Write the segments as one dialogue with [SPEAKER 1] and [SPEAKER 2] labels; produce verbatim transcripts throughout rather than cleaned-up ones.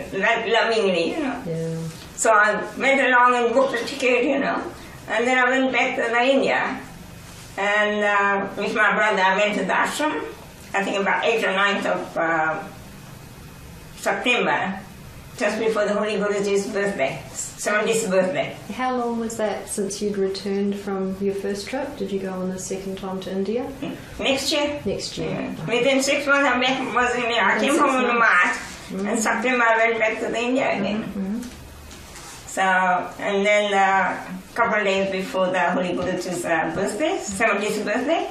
[SPEAKER 1] like lovingly, you know.
[SPEAKER 2] Yeah.
[SPEAKER 1] So I went along and booked a ticket, you know, and then I went back to the India, and uh, with my brother I went to the ashram, I think about eighth or ninth of uh, September, just before the Holy Guruji's birthday, seventieth birthday.
[SPEAKER 2] How long was that since you'd returned from your first trip? Did you go on the second time to India?
[SPEAKER 1] Next year.
[SPEAKER 2] Next year.
[SPEAKER 1] Yeah. Within six months I back, was in India. I came home in March, mm-hmm. and September I went back to the India again.
[SPEAKER 2] Mm-hmm.
[SPEAKER 1] So, and then a uh, couple of days before the Holy Guruji's uh, birthday, seventieth birthday,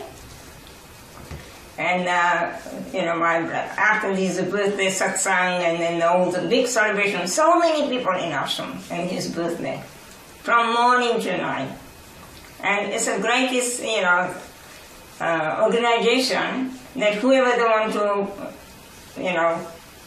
[SPEAKER 1] and uh, you know, my after his birthday satsang, and then all the big celebration, so many people in ashram and his birthday, from morning to night, and it's the greatest, you know, uh, organization that whoever they want to, you know,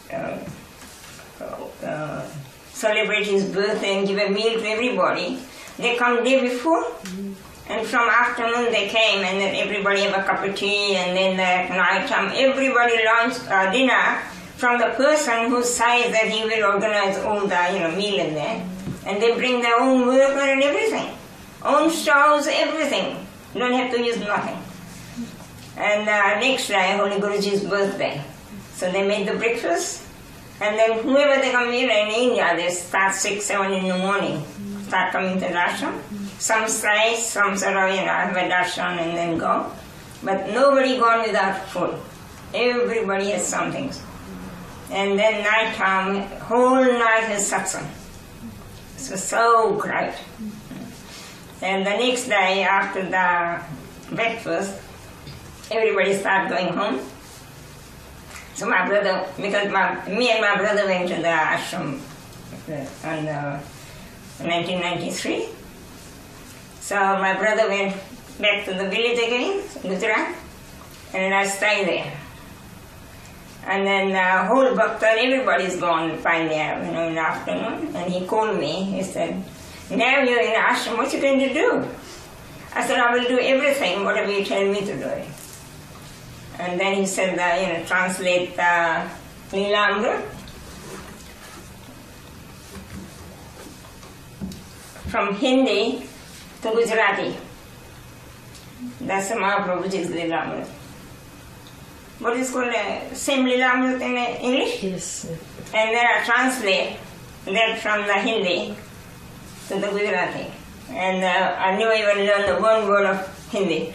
[SPEAKER 1] uh, uh, celebrate his birthday and give a meal to everybody, they come day before. Mm-hmm. And from afternoon they came, and then everybody have a cup of tea, and then at night time everybody lunch, uh, dinner from the person who says that he will organize all the, you know, meal in there. And they bring their own worker and everything, own stoves, everything. You don't have to use nothing. And uh, next day, Holy Guruji's birthday. So they made the breakfast, and then whoever they come here in India, they start six, seven in the morning, start coming to the ashram. Some stay, some sort of, you know, have a darshan and then go. But nobody gone without food. Everybody has something. And then night time, whole night is satsang. So, so great. And the next day, after the breakfast, everybody start going home. So my brother, because my, me and my brother went to the ashram in uh, nineteen ninety-three. So my brother went back to the village again, Gujarat, and I stayed there. And then the whole bhakta, everybody's gone finally, you know, in the afternoon. And he called me, he said, now you're in ashram, what you going to do? I said, I will do everything, whatever you tell me to do it. And then he said, uh, you know, translate uh, Leela from Hindi to Gujarati. That's Mahaprabhuji's Leela. What is called uh, same Leela in uh, English?
[SPEAKER 2] Yes.
[SPEAKER 1] And then I translate that from the Hindi to the Gujarati. And uh, I never even learned the one word of Hindi.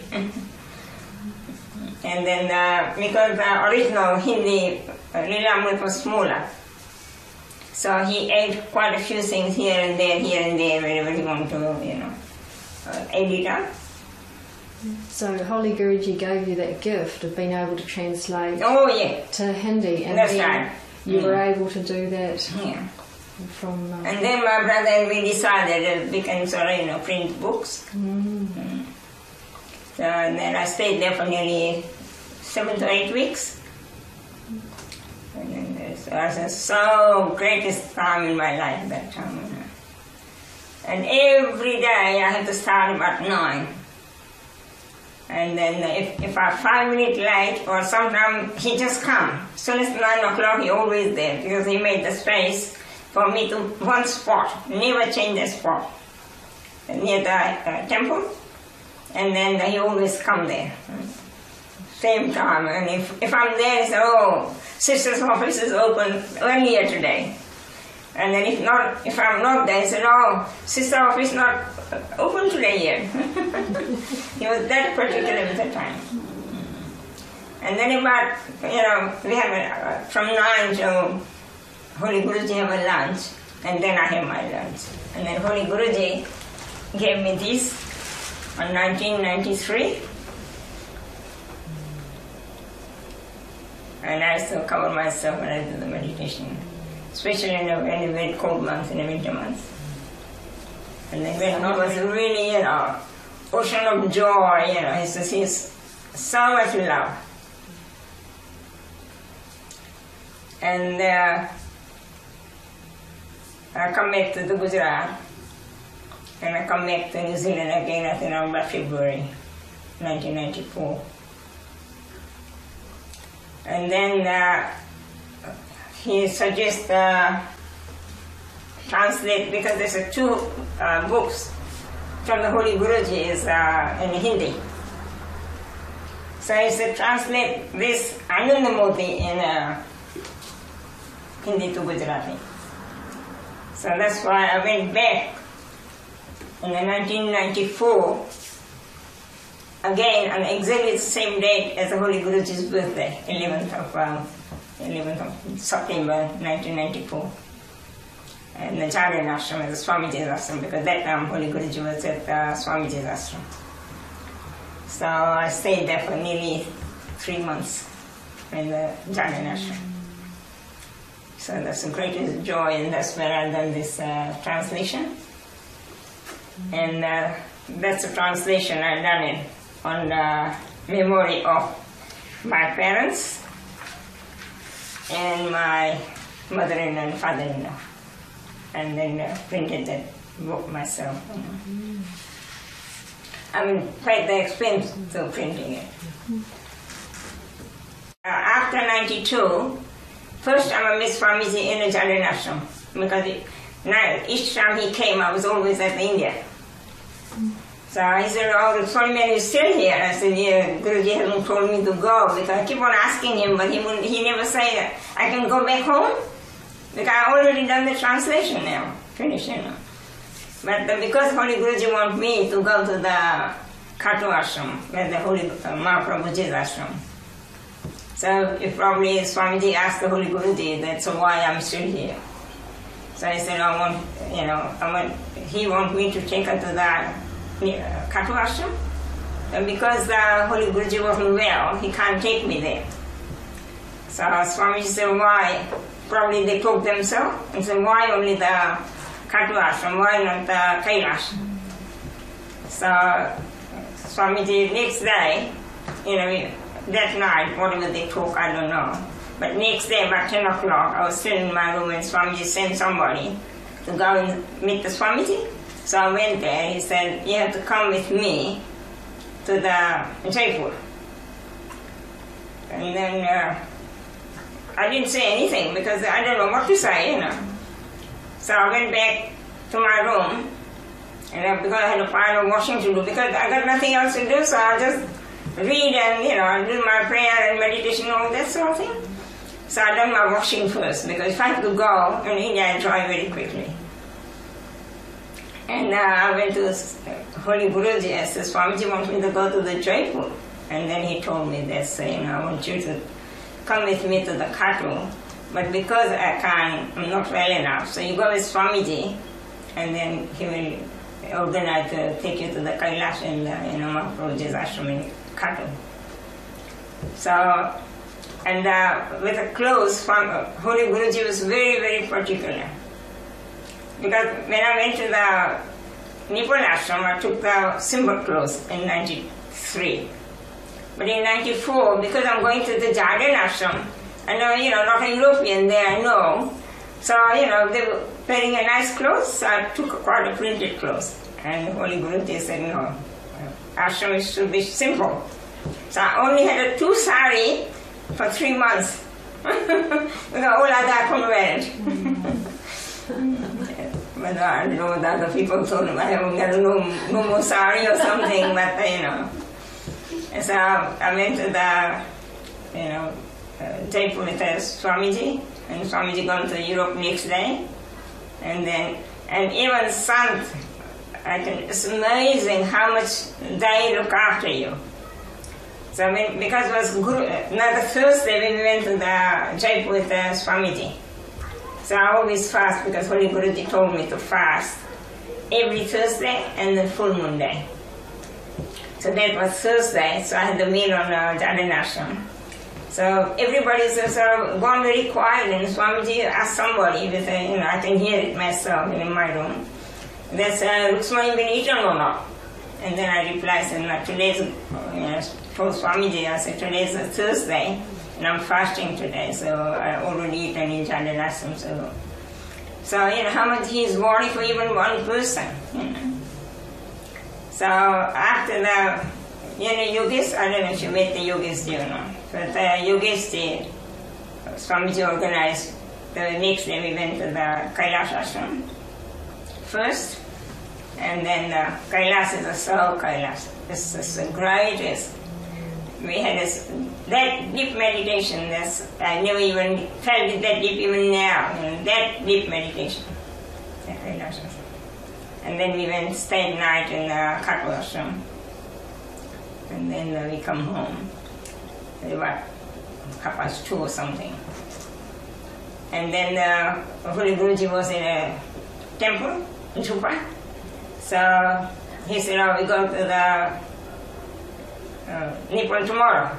[SPEAKER 1] And then uh, because the original Hindi uh, Leela was smaller, so he ate quite a few things here and there, here and there, wherever he wanted to, you know, uh, edit up.
[SPEAKER 2] So Holy Guruji gave you that gift of being able to translate
[SPEAKER 1] oh, yeah.
[SPEAKER 2] to Hindi, and
[SPEAKER 1] that's
[SPEAKER 2] then
[SPEAKER 1] right.
[SPEAKER 2] you
[SPEAKER 1] mm.
[SPEAKER 2] were able to do that.
[SPEAKER 1] Yeah.
[SPEAKER 2] From. Uh,
[SPEAKER 1] and then my brother and we decided that we can sort of, you know, print books.
[SPEAKER 2] Mm.
[SPEAKER 1] Mm. So and then I stayed there for nearly seven to eight weeks. And then it was a so greatest time in my life that time. You know. And every day I had to start about nine. And then if, if I'm five minutes late, or sometimes he just come. As soon as nine o'clock, he always there, because he made the space for me to one spot, never change the spot, near the uh, temple. And then he always come there, same time. And if, if I'm there, he said, oh, sister's office is open earlier today. And then if not, if I'm not there, he said, oh, sister office not open today yet. He was that particular at the time. And then about, you know, we have a, uh, from nine to Holy Guruji have a lunch, and then I have my lunch. And then Holy Guruji gave me this in nineteen ninety-three. And I still cover myself when I do the meditation, especially in the very, very cold months, in the winter months. And then when it was really, you know, ocean of joy, you know, it's just, it's so much love. And uh, I come back to the Gujarat, and I come back to New Zealand again, I think around about February nineteen ninety-four. And then uh, he suggests uh, translate, because there's a two uh, books from the Holy Guruji is uh, in Hindi. So I said, translate this Anandamurti in uh, Hindi to Gujarati. So that's why I went back in the nineteen ninety-four, again on exactly the same date as the Holy Guruji's birthday, eleventh of, um, eleventh of September nineteen ninety-four. And the Jharyan ashram is the Swamiji's ashram, because that time Holy Guruji was at uh, Swamiji's ashram. So I stayed there for nearly three months in the Jharyan ashram. So that's the greatest joy, and that's where I've done this uh, translation. And uh, that's a translation I've done it on the memory of my parents and my mother-in-law and father-in-law. And then uh, printed that book myself. You know. I mean, quite the expense of printing it. Uh, after ninety-two, first time I met Swamiji in the Jharyan ashram, because it, now, each time he came, I was always at India. So he said, oh, the Swami is still here. I said, yeah, Guruji hasn't told me to go, because I keep on asking him, but he wouldn't, he never said, I can go back home, because I already done the translation now, finished, you know. But the, because Holy Guruji want me to go to the Khatu ashram, where the Holy uh, Mahaprabhuji's ashram. So if probably Swamiji asked the Holy Guruji, that's why I'm still here. So I said, I want, you know, I want, he want me to take her to the uh, Khatu ashram. And because the Holy Guruji wasn't well, he can't take me there. So Swamiji said, why? Probably they took themselves and said, why only the Khatu ashram, why not the Kailash? So Swamiji, next day, you know, that night, whatever they took, I don't know. But next day, about ten o'clock, I was still in my room and Swamiji sent somebody to go and meet the Swamiji. So I went there. He said, you have to come with me to the Jaipur. And then uh, I didn't say anything because I don't know what to say, you know. So I went back to my room, and I, because I had a pile of washing to do, because I got nothing else to do, so I just read and, you know, do my prayer and meditation and all that sort of thing. So I done my washing first, because if I have to go in India, I dry very quickly. And uh, I went to Holy Guruji and said, Swamiji wants me to go to the Jaipur. And then he told me that, saying, I want you to come with me to the Khatu, but because I can't, I'm not well enough, so you go with Swamiji, and then he will organize to take you to the Kailash and the, you know, Mahaprabhuji's ashram in Khatu. So, and uh, with the clothes, from, uh, Holy Guruji was very, very particular. Because when I went to the Nepal ashram, I took the simple clothes in ninety-three. But in ninety-four, because I'm going to the Jharyan ashram, I know, you know, not a European there, I know. So, you know, they were wearing a nice clothes, so I took quite a printed clothes. And Holy Guruji said, no, ashram should be simple. So I only had a two sari for three months. Because all other I couldn't wear it. But I don't know what other people told me. I haven't got no, no more sari or something, but, you know. So I went to the, you know, uh, Jaipur with uh, Swamiji, and Swamiji gone to Europe next day. And then, and even Sant, I can, it's amazing how much they look after you. So I mean, because it was Guru, another Thursday when we went to the Jaipur with uh, Swamiji. So I always fast because Holy Guruji told me to fast every Thursday and the full moon day. So that was Thursday, so I had the meal on uh, Jharyan ashram. So everybody's sort of gone very quiet, and Swamiji asked somebody, with a, you know, I can hear it myself in my room, that's uh, Ruksmani been eaten or not? And then I replied, said, no, today's, you know, told Swamiji, I said, today's a Thursday, and I'm fasting today, so I already eaten in Jharyan ashram. So, so, you know, how much he's worried for even one person, you know. So after the, you know, yogis, I don't know if you met the yogis, you know, but the yogis, the Swamiji organized, the next day we went to the Kailash ashram. first, and then uh, Kailas is a so Kailas. This is the greatest. We had this, that deep meditation. That's, I never even felt it that deep even now. You know, that deep meditation. That Kailas. And then we went stayed night in uh, Katwa ashram. And then uh, we come home. About half past two or something. And then uh, Holy Guruji was in a temple in Chupa. So he said, oh, we go to the uh, Nepal tomorrow.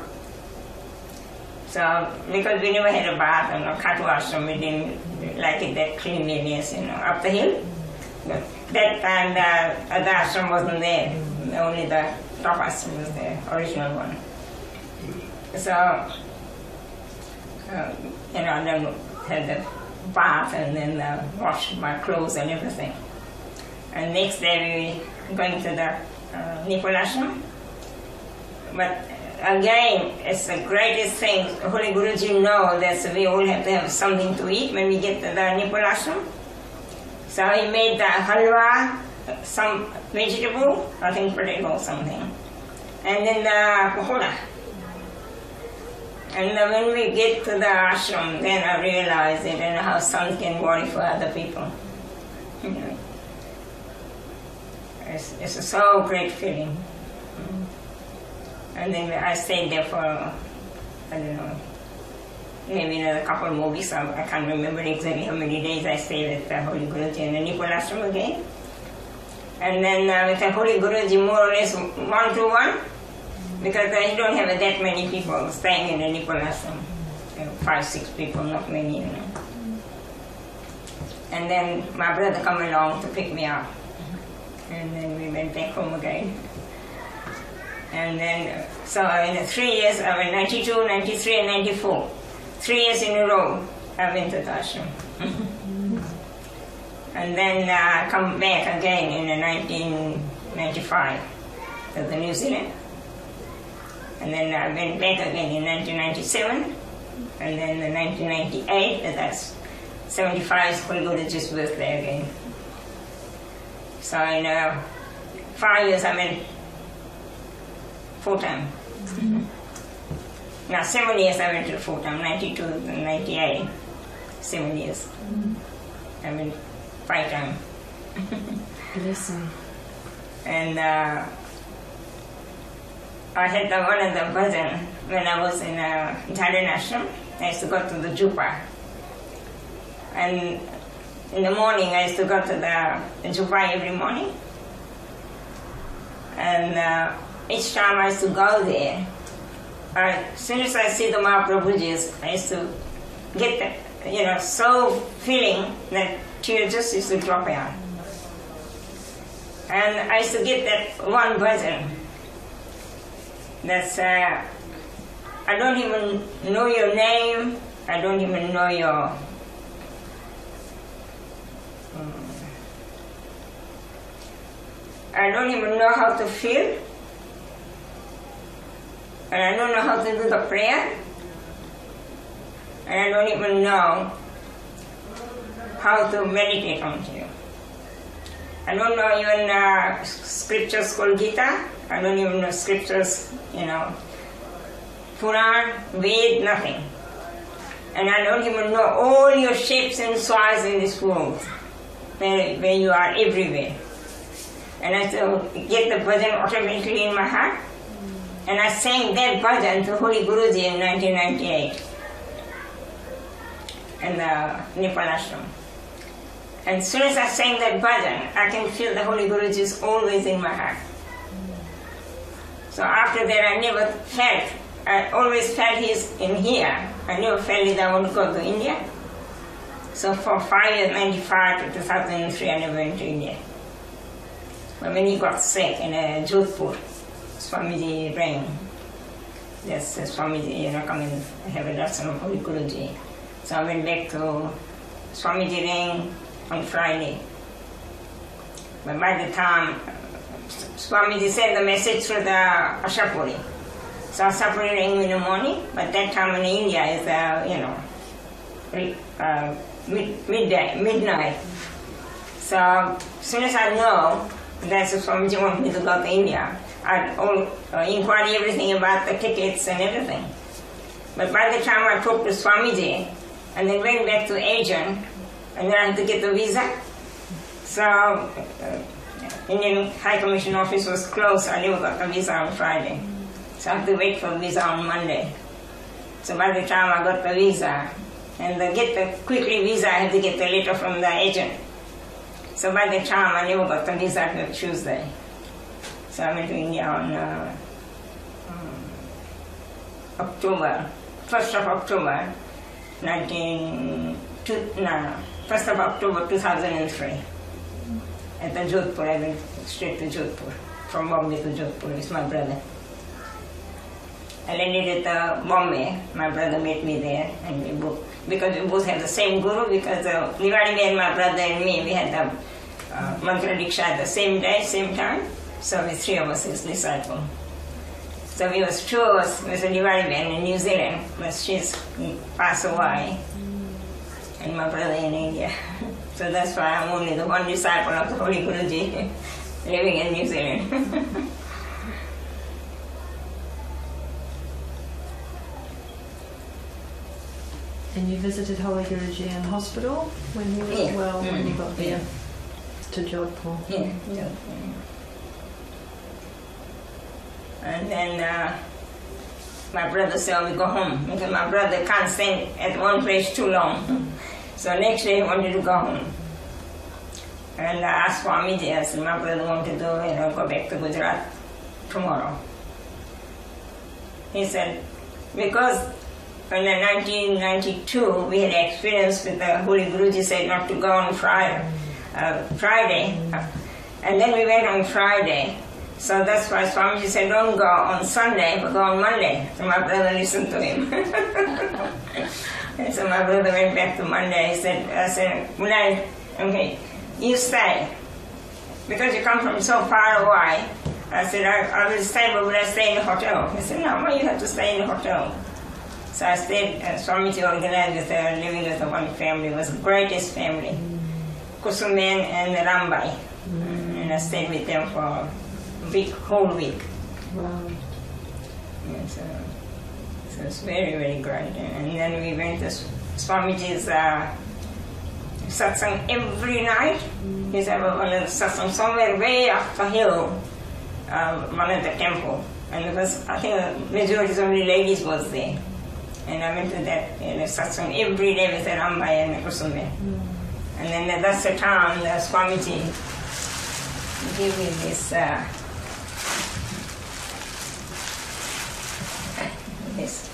[SPEAKER 1] So because we never had a bath and a Katwa ashram, we didn't like it, that cleanliness, you know, up the hill. But that time the other ashram wasn't there. Only the top ashram was the original one. So, uh, you know, then had the bath and then uh, washed my clothes and everything. And next day we were going to the uh, Nepal ashram. But again, it's the greatest thing. Holy Guruji knows that we all have to have something to eat when we get to the Nepal ashram. So he made the halwa, some vegetable, I think potato or something, and then the pakoda. And when we get to the ashram, then I realize it and how sun can worry for other people. You know, it's, it's a so great feeling. And then I stayed there for, I don't know, maybe another couple more weeks. I, I can't remember exactly how many days I stayed at the Holy Guruji in the Nepal ashram again. And then uh, with the Holy Guruji, more or less one to one. Because uh, you don't have uh, that many people staying in the Nepal ashram. You know, five, six people, not many, you know. And then my brother come along to pick me up. And then we went back home again. And then, uh, so in the three years, I went ninety-two, ninety-three, and ninety-four. Three years in a row, I went to the ashram. And then I uh, come back again in uh, nineteen ninety-five to the New Zealand. And then I went back again in nineteen ninety-seven, and then in nineteen ninety-eight, that's seventy-five is Holy Guruji's birthday again. So in uh, five years I went full time. Mm-hmm. Now seven years I went to full time, ninety-two and ninety-eight, seven years. Mm-hmm. I went five time.
[SPEAKER 2] Listen.
[SPEAKER 1] And uh, I had the one of the bhajan when I was in a Italian ashram. I used to go to the Jupa. And in the morning I used to go to the Jupa every morning. And uh, each time I used to go there, I, as soon as I see the Mahaprabhujis, I used to get the, you know, so feeling that tears just used to drop out. And I used to get that one bhajan. That's, uh, I don't even know your name, I don't even know your, um, I don't even know how to feel, and I don't know how to do the prayer, and I don't even know how to meditate on you. I don't know even uh, scriptures called Gita. I don't even know scriptures, you know, Puran, Ved, nothing. And I don't even know all your shapes and sizes in this world, where, where you are everywhere. And I still get the bhajan automatically in my heart. And I sang that bhajan to Holy Guruji in nineteen ninety-eight in the Nepal ashram. And as soon as I sang that bhajan, I can feel the Holy Guruji is always in my heart. So after that, I never felt, I always felt he's in here. I never felt that I want to go to India. So for five years, ninety-five to two thousand three, I never went to India. But when he got sick in uh, Jodhpur, Swamiji rang. Yes, uh, Swamiji, you know, come and have a lesson of Holy Guruji. So I went back to Swamiji rang on Friday. But by the time Swamiji sent the message through the Ashapuri. So Ashapuri rang in the morning, but that time in India is, uh, you know, uh, mid, midday, midnight. So as soon as I know that Swamiji wants me to go to India, I all uh, inquire everything about the tickets and everything. But by the time I talked to Swamiji and then went back to agent, and then I had to get the visa. So uh, Indian High Commission office was closed. I never got the visa on Friday. So I have to wait for the visa on Monday. So by the time I got the visa, and to get the quickly visa, I had to get the letter from the agent. So by the time I never got the visa till Tuesday. So I went to India on uh, um, October, first of October, nineteen, two, no, first of October two thousand three. At the Jodhpur, I went straight to Jodhpur, from Bombay to Jodhpur with my brother. I landed at uh, Bombay. My brother met me there, and we both, because we both have the same guru, because uh, Nivadi and my brother and me, we had the uh, mantra diksha at the same day, same time. So we three of us his disciple. So we was two of us with a Nivadi in New Zealand, but she's passed away, and my brother in India. So that's why I'm only the one disciple of the Holy Guruji living in New Zealand.
[SPEAKER 2] And you visited Holy Guruji in hospital when he was
[SPEAKER 1] Yeah.
[SPEAKER 2] well, when
[SPEAKER 1] Mm.
[SPEAKER 2] you got there
[SPEAKER 1] Yeah.
[SPEAKER 2] to Jodhpur.
[SPEAKER 1] Yeah, yeah. And then uh, my brother said, "We go home," because my brother can't stay at one place too long. So next day he wanted to go home. And I asked Swamiji, I said, my brother wanted to you know, go back to Gujarat tomorrow. He said, because in nineteen ninety-two we had experience with the Holy Guruji said not to go on Friday, uh, Friday. And then we went on Friday. So that's why Swamiji said, don't go on Sunday, but go on Monday. So my brother listened to him. And so my brother went back to Monday. He said, I said, Mulai, okay, you stay. Because you come from so far away. I said, I, I will stay, but will I stay in the hotel? He said, no, well, you have to stay in the hotel. So I stayed, uh, Swamiji organized with her, living with the one family. It was the greatest family. Kusumen and Rambai. Mm. And I stayed with them for a week, whole week.
[SPEAKER 2] Wow.
[SPEAKER 1] And so, so it's very, very great. And then we went to Swamiji's uh, satsang every night. Mm. He's ever one of the satsang somewhere way up the hill, uh, one of the temple. And it was, I think the majority of only ladies was there. And I went to that you know, satsang every day with the Rambai and the Kusume. Mm. And then that's the time the Swamiji gave me this, uh, this.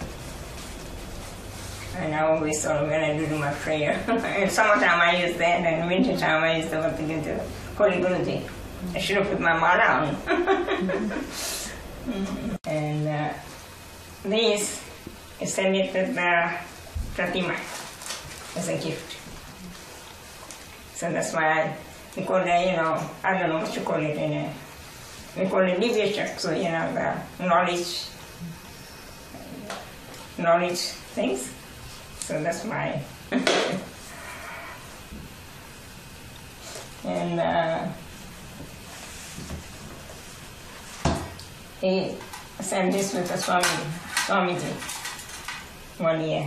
[SPEAKER 1] And I always thought when I do my prayer. In summertime I use that, and in winter time I use the what to get to Holy Guruji. I should have put my mala on. Mm-hmm. And uh, this is sent it with the Pratima as a gift. So that's why I, we call it, you know, I don't know what you call it in it. We call it Divya so you know, the knowledge, knowledge things. So that's my. And uh, he sent this with the Swami, Swamiji one year.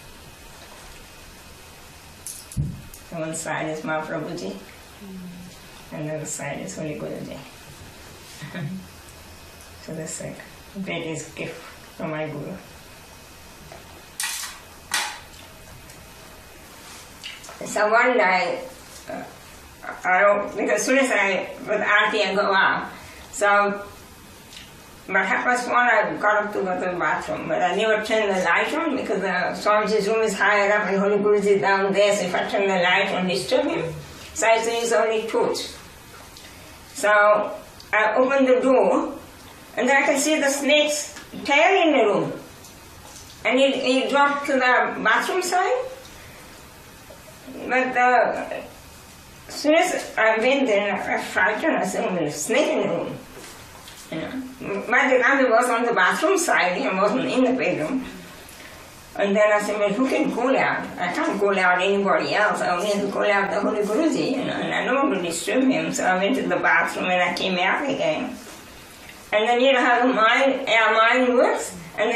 [SPEAKER 1] So one side is Mahaprabhuji, mm. and the other side is Holy Guruji. So that's like the greatest gift from my Guru. So one day, uh, I, because as soon as I, with Aarti I go out, so but half past one I got up to go to the bathroom, but I never turned the light on because the Swamiji's room is higher up and Holy Guruji is down there, so if I turn the light on, disturb him. So I used to use only torch. So I opened the door, and then I can see the snake's tail in the room. And he, he dropped to the bathroom side. But uh, as soon as I went there, I was frightened. I said, oh, there's a snake in the room. You know. By the time he was on the bathroom side, he wasn't in the bedroom. And then I said, well, who can call out? I can't call out anybody else. I only have to call out the Holy Guruji, you know, and I don't want to disturb him. So I went to the bathroom and I came out again. And then you know how the mind, our mind works?